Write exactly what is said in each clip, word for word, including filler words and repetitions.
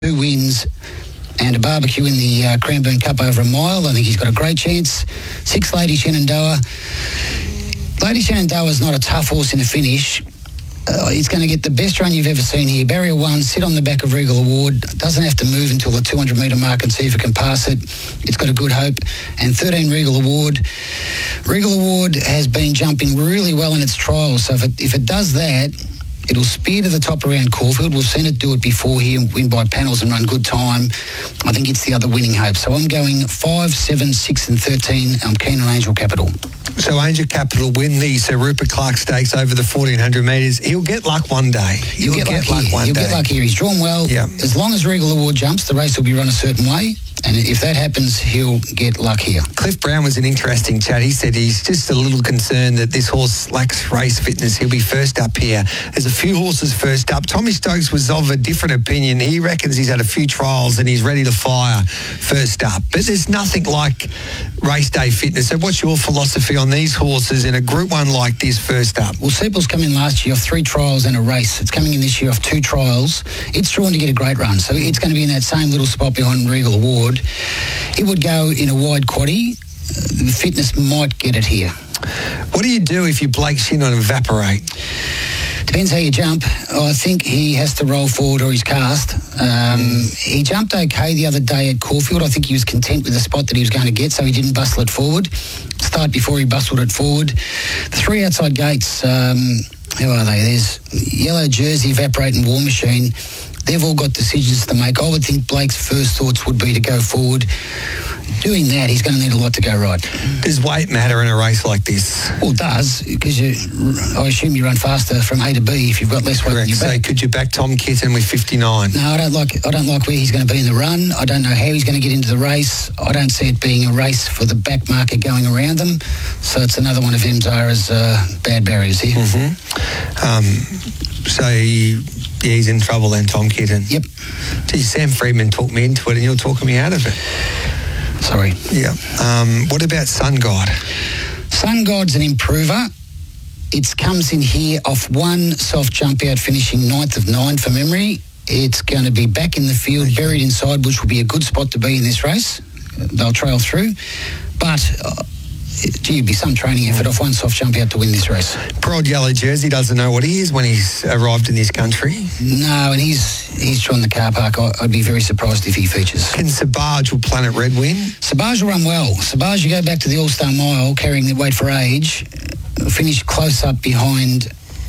two wins and a barbecue in the uh, Cranbourne Cup over a mile. I think he's got a great chance. Six, Lady Shenandoah. Lady Shenandoah is not a tough horse in the finish. Uh, he's going to get the best run you've ever seen here. Barrier one, sit on the back of Regal Award. Doesn't have to move until the two hundred metre mark and see if it can pass it. It's got a good hope. And thirteen, Regal Award. Regal Award has been jumping really well in its trials. So if it, if it does that, it'll spear to the top around Caulfield. We've seen it do it before here and win by panels and run good time. I think it's the other winning hope. So I'm going five, seven, six and thirteen. I'm keen on Angel Capital. So Angel Capital win the Sir Rupert Clarke Stakes over the fourteen hundred metres. He'll get luck one day. He'll, He'll get, get luck, luck one He'll day. get luck here. He's drawn well. Yeah. As long as Regal Award jumps, the race will be run a certain way. And if that happens, he'll get luck here. Cliff Brown was an interesting chat. He said he's just a little concerned that this horse lacks race fitness. He'll be first up here. There's a few horses first up. Tommy Stokes was of a different opinion. He reckons he's had a few trials and he's ready to fire first up. But there's nothing like race day fitness. So what's your philosophy on these horses in a Group One like this first up? Well, Sepal's come in last year off three trials and a race. It's coming in this year off two trials. It's drawn to get a great run. So it's going to be in that same little spot behind Regal Award. It would go in a wide quaddie. Uh, the fitness might get it here. What do you do if you Blake Shin on Evaporate? Depends how you jump. I think he has to roll forward or he's cast. Um, mm. He jumped okay the other day at Caulfield. I think he was content with the spot that he was going to get, so he didn't bustle it forward. Start before he bustled it forward. The three outside gates, um, who are they? There's Yellow Jersey, Evaporate and War Machine. They've all got decisions to make. I would think Blake's first thoughts would be to go forward. Doing that, he's going to need a lot to go right. Does weight matter in a race like this? Well, it does, because you, I assume you run faster from A to B if you've got less weight Correct. in your back. So could you back Tom Kitten with fifty-nine? No, I don't like I don't like where he's going to be in the run. I don't know how he's going to get into the race. I don't see it being a race for the back market going around them. So it's another one of Imzara's uh, bad barriers here. Mm-hmm. Um, so he, yeah, he's in trouble then, Tom Kitten. Yep. Gee, Sam Freedman talked me into it and you're talking me out of it. Sorry. Yeah. Um, what about Sun God? Sun God's an improver. It comes in here off one soft jump out, finishing ninth of nine for memory. It's going to be back in the field, okay, buried inside, which will be a good spot to be in this race. They'll trail through. But, uh, gee, it'd be some training effort off one soft jump out to win this race. Poor old Yellow Jersey doesn't know what he is when he's arrived in this country. No, and he's he's drawn the car park. I, I'd be very surprised if he features. Can Sabaj or Planet Red win? Sabaj will run well. Sabaj, you go back to the All-Star Mile, carrying the weight for age, finished close up behind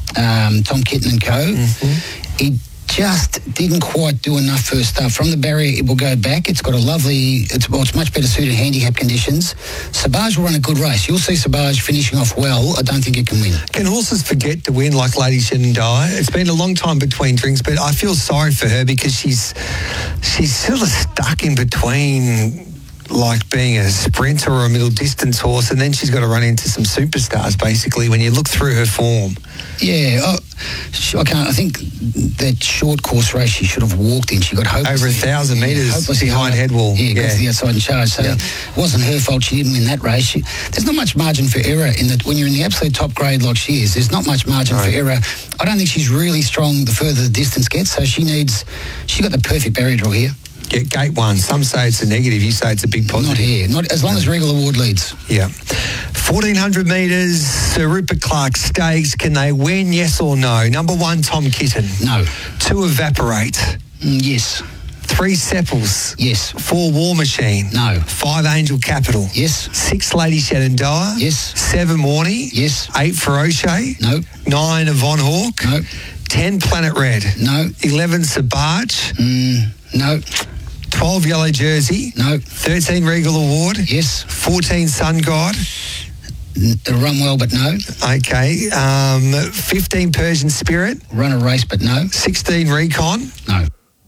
um, Tom Kitten and Co. Mm-hmm. He just didn't quite do enough first up. From the barrier, it will go back. It's got a lovely, it's, well, it's much better suited handicap conditions. Sabaj will run a good race. You'll see Sabaj finishing off well. I don't think it can win. Can horses forget to win like Lady Shenandoah? It's been a long time between drinks, but I feel sorry for her because she's she's sort of stuck in between like being a sprinter or a middle distance horse, and then she's got to run into some superstars basically when you look through her form. Yeah, oh, I can't. I think that short course race she should have walked in. She got hopeless. Over a thousand metres behind Headwall. Yeah, yeah. got to the outside and charge. So yeah. It wasn't her fault she didn't win that race. She, there's not much margin for error in that when you're in the absolute top grade like she is. There's not much margin right. for error. I don't think she's really strong the further the distance gets. So she needs. She got the perfect barrier draw here. Yeah, gate one. Some say it's a negative. You say it's a big positive. Not here. Not as long as Regal Award leads. Yeah. fourteen hundred metres, Sir Rupert Clarke Stakes. Can they win, yes or no? Number one, Tom Kitten. No. Two, Evaporate. Mm, yes. Three, Sepals. Yes. Four, War Machine. No. Five, Angel Capital. Yes. Six, Lady Shenandoah. Yes. Seven, Warney. Yes. Eight, Feroce. No. Nine, Von Hawk. No. Ten, Planet Red. No. Eleven, Sabaj. Mm, no. twelve, Yellow Jersey. No. thirteen, Regal Award. Yes. fourteen, Sun God. They'll run well, but no. Okay. Um, fifteen, Persian Spirit. Run a race, but no. sixteen, Recon. No.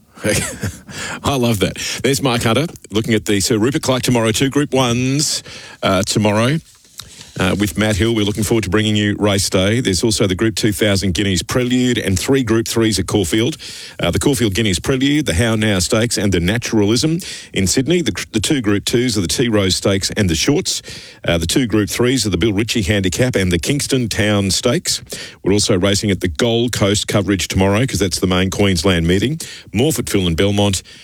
I love that. There's Mark Hunter looking at the Sir Rupert Clarke tomorrow, two Group Ones uh, tomorrow. Uh, with Matt Hill, we're looking forward to bringing you race day. There's also the Group two thousand Guineas Prelude and three Group threes at Caulfield. Uh, the Caulfield Guineas Prelude, the How Now Stakes and the Naturalism. In Sydney, the, the two Group twos are the T Rose Stakes and the Shorts. Uh, the two Group threes are the Bill Ritchie Handicap and the Kingston Town Stakes. We're also racing at the Gold Coast coverage tomorrow because that's the main Queensland meeting. Morphettville and Belmont.